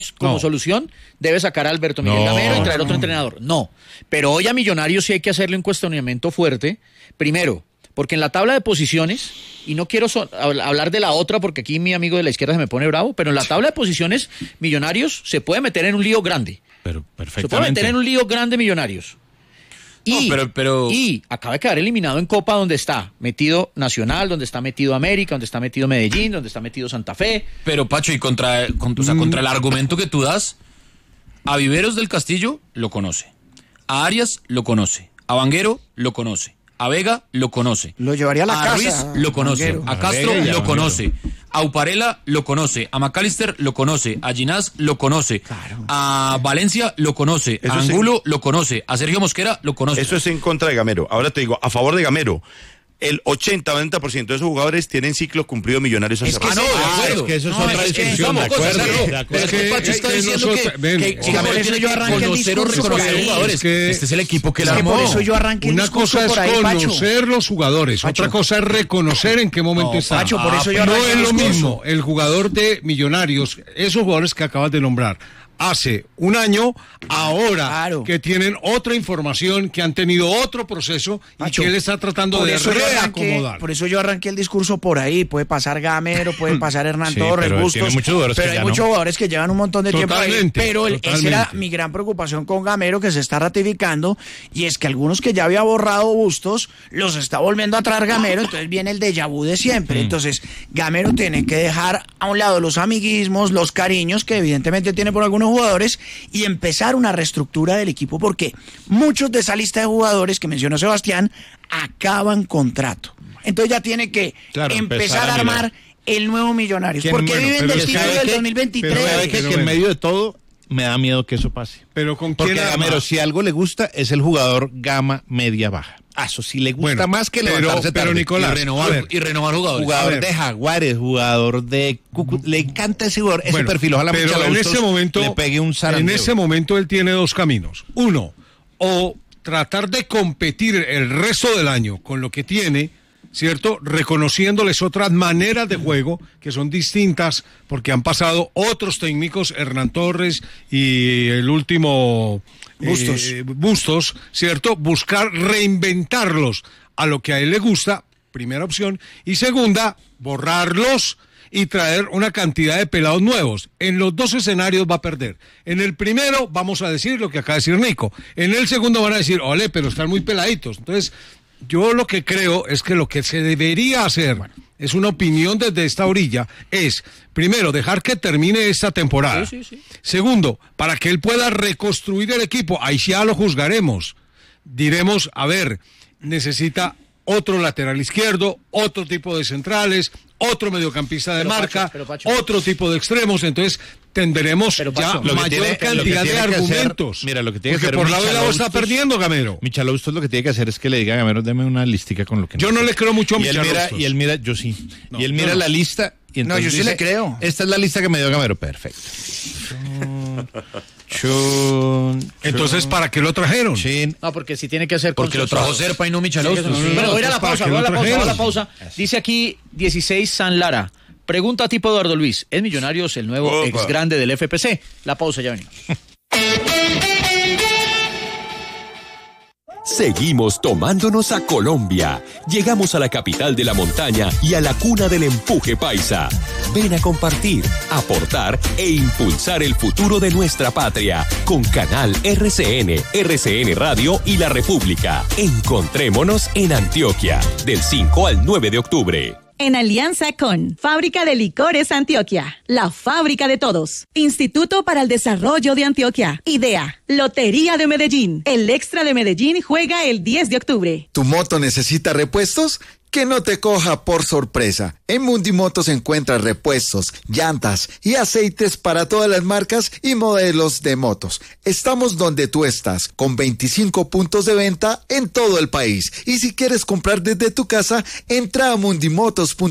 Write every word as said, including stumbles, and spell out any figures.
como No. solución, debe sacar a Alberto Miguel No, Gamero y traer no. otro entrenador. No. Pero hoy a Millonarios sí hay que hacerle un cuestionamiento fuerte. Primero, porque en la tabla de posiciones, y no quiero so- hablar de la otra porque aquí mi amigo de la izquierda se me pone bravo, pero en la tabla de posiciones, Millonarios se puede meter en un lío grande. Pero Se puede perfectamente. meter en un lío grande Millonarios. Y, No, pero- pero- y acaba de quedar eliminado en Copa, donde está metido Nacional, donde está metido América, donde está metido Medellín, donde está metido Santa Fe. Pero, Pacho, y contra, con- o sea, contra el argumento que tú das, a Viveros del Castillo lo conoce. A Arias lo conoce. A Vanguero lo conoce. A Vega lo conoce. Lo llevaría a la casa, Ruiz lo conoce. Vanguero. A Castro A Vega y a lo Vanguero. conoce. A Uparela lo conoce. A McAllister lo conoce. A Ginás lo conoce. A Valencia lo conoce. Eso A sí. Angulo lo conoce. A Sergio Mosquera lo conoce. Eso es en contra de Gamero. Ahora te digo, a favor de Gamero, el ochenta, noventa por ciento de esos jugadores tienen ciclo cumplido Millonarios hace Es que rato. no, de Ah, acuerdo. es que eso es No, otra es que discusión, vamos, de cosas, acuerdo, claro. de acuerdo. Pero es que Es Pacho que- está que diciendo nosotros- que, ven, que, ojo, que por Gamero eso tiene yo que arranqué el conocer o discurso por reconocer ahí. jugadores. Es que- Este es el equipo que Es la que armó. por eso yo arranqué el Una discurso cosa es por ahí, Pacho. conocer los jugadores, Pacho. otra cosa es reconocer en qué momento No, están. Pacho, por eso yo no arranqué es el lo discurso. mismo el jugador de Millonarios, esos jugadores que acabas de nombrar, hace un año, ahora Claro. que tienen otra información, que han tenido otro proceso Pacho, y que él está tratando por de eso yo arranqué- reacomodar. Por eso yo arranqué el discurso por ahí. Puede pasar Gamero, puede pasar Hernán Sí, Torres, pero Bustos. tiene muchos jugadores pero que hay ya muchos no. jugadores que llevan un montón de tiempo ahí. Totalmente, Pero el- esa era totalmente. mi gran preocupación con Gamero, que se está ratificando. Y es que algunos que ya había borrado Bustos, los está volviendo a traer Gamero. Entonces viene el déjà vu de siempre. Mm. Entonces, Gamero tiene que dejar a un lado los amiguismos, los cariños que evidentemente tiene por algunos jugadores y empezar una reestructura del equipo, porque muchos de esa lista de jugadores que mencionó Sebastián acaban contrato. Entonces ya tiene que Claro, empezar, empezar a a armar mirar. el nuevo Millonarios. ¿Quién? Porque Bueno, viven pero del es que título sabe del que- dos mil veintitrés. Pero sabe que, Pero que en bueno. medio de todo me da miedo que eso pase. Pero con Porque quién a arma? Gamero, si algo le gusta, es el jugador gama media baja. Ah, eso sí le gusta Bueno, más que pero- levantarse pero tarde. Nicolás, y renovar, a ver. y renovar jugadores. Jugador a ver. de Jaguares, jugador de Cúcuta, le encanta ese jugador, ese Bueno, perfil. Ojalá pero Michel en Bustos ese momento, le pegue un en zarandeo. ese momento él tiene dos caminos. Uno, o tratar de competir el resto del año con lo que tiene, ¿cierto? Reconociéndoles otras maneras de juego que son distintas porque han pasado otros técnicos, Hernán Torres y el último Bustos. eh, Bustos, ¿cierto? Buscar reinventarlos a lo que a él le gusta, primera opción, y segunda, borrarlos y traer una cantidad de pelados nuevos. En los dos escenarios va a perder. En el primero vamos a decir lo que acaba de decir Nico. En el segundo van a decir, ole, pero están muy peladitos. Entonces, yo lo que creo es que lo que se debería hacer, es una opinión desde esta orilla, es, primero, dejar que termine esta temporada. Sí, sí, sí. Segundo, para que él pueda reconstruir el equipo, ahí ya lo juzgaremos. Diremos, a ver, necesita otro lateral izquierdo, otro tipo de centrales, otro mediocampista de Pero, marca, Pacho, pero, Pacho. otro tipo de extremos, entonces tendremos Pero, ya Pacho, lo que mayor tiene- lo que cantidad tiene de que hacer- argumentos. mira, lo que tiene que Porque hacer por lado de lado está Michel Bustos- perdiendo Gamero. Michel Bustos lo que tiene que hacer es que le diga a Gamero, deme una listica con lo que Yo no le creo mucho a y él Michel mira, Bustos. y él mira, yo sí. No, y él yo mira no. la lista y entonces yo sí dice, le creo. Esta es la lista que me dio Gamero, perfecto. Chun, chun, Entonces, ¿para qué lo trajeron? chin. No, porque si tiene que ser Porque lo trajo consensuado. Serpa y no Michel Sí, Bustos. no, no, no, Pero Pero voy a ir a la ¿para pausa, qué voy a lo la pausa, voy a la trajeron? pausa. Dice aquí dieciséis San Lara. Pregunta tipo Eduardo Luis. ¿Es Millonarios el nuevo Opa. ex grande del F P C? La pausa, ya venimos. Seguimos tomándonos a Colombia. Llegamos a la capital de la montaña y a la cuna del empuje paisa. Ven a compartir, aportar e impulsar el futuro de nuestra patria con Canal R C N, R C N Radio y La República. Encontrémonos en Antioquia del cinco al nueve de octubre. En alianza con Fábrica de Licores Antioquia, la fábrica de todos. Instituto para el Desarrollo de Antioquia. IDEA. Lotería de Medellín. El Extra de Medellín juega el diez de octubre. ¿Tu moto necesita repuestos? Que no te coja por sorpresa. En Mundimotos encuentras repuestos, llantas y aceites para todas las marcas y modelos de motos. Estamos donde tú estás, con veinticinco puntos de venta en todo el país. Y si quieres comprar desde tu casa, entra a mundimotos punto com.